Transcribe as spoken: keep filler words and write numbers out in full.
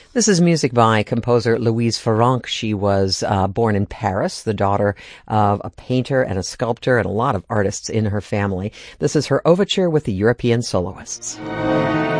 This is music by composer Louise Farrenc. She was uh, born in Paris, the daughter of a painter and a sculptor and a lot of artists in her family. This is her overture with the European Soloists.